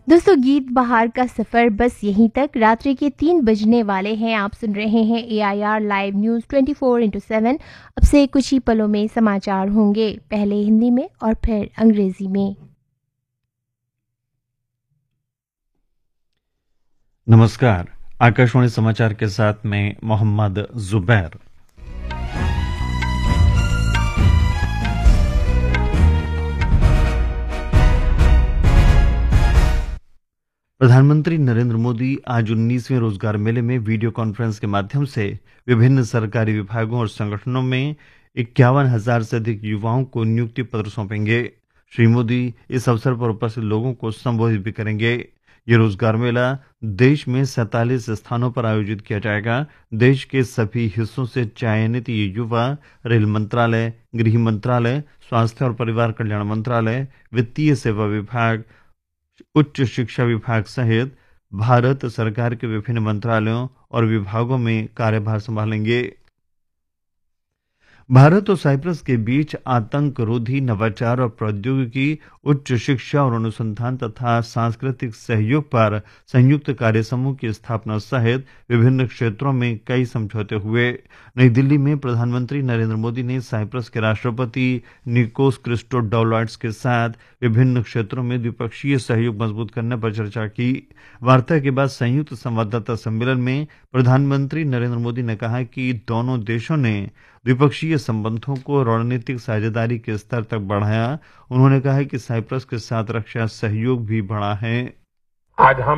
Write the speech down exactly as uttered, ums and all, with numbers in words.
दोस्तों गीत बाहर का सफर बस यहीं तक। रात्रि के तीन बजने वाले हैं। आप सुन रहे हैं ए I R live news twenty four into seven. अब से कुछ ही पलों में समाचार होंगे, पहले हिंदी में और फिर अंग्रेजी में। नमस्कार, आकाशवाणी समाचार के साथ मैं मोहम्मद जुबैर। प्रधानमंत्री नरेंद्र मोदी आज उन्नीसवें रोजगार मेले में वीडियो कॉन्फ्रेंस के माध्यम से विभिन्न सरकारी विभागों और संगठनों में इक्यावन हजार से अधिक युवाओं को नियुक्ति पत्र सौंपेंगे। श्री मोदी इस अवसर पर उपस्थित लोगों को संबोधित भी करेंगे। ये रोजगार मेला देश में सैंतालीस स्थानों पर आयोजित किया जाएगा। देश के सभी हिस्सों से चयनित ये युवा रेल मंत्रालय, गृह मंत्रालय, स्वास्थ्य और परिवार कल्याण मंत्रालय, वित्तीय सेवा विभाग, उच्च शिक्षा विभाग सहित भारत सरकार के विभिन्न मंत्रालयों और विभागों में कार्यभार संभालेंगे। भारत और साइप्रस के बीच आतंक रोधी, नवाचार और प्रौद्योगिकी, उच्च शिक्षा और अनुसंधान तथा सांस्कृतिक सहयोग पर संयुक्त कार्य समूह की स्थापना सहित विभिन्न क्षेत्रों में कई समझौते हुए। नई दिल्ली में प्रधानमंत्री नरेंद्र मोदी ने साइप्रस के राष्ट्रपति निकोस क्रिस्टोडोलाइड्स के साथ विभिन्न क्षेत्रों में द्विपक्षीय सहयोग मजबूत करने पर चर्चा की। वार्ता के बाद संयुक्त संवाददाता सम्मेलन में प्रधानमंत्री नरेंद्र मोदी ने कहा कि दोनों देशों ने द्विपक्षीय संबंधों को रणनीतिक साझेदारी के स्तर तक बढ़ाया। उन्होंने कहा कि साइप्रस के साथ रक्षा सहयोग भी बढ़ा है। आज हम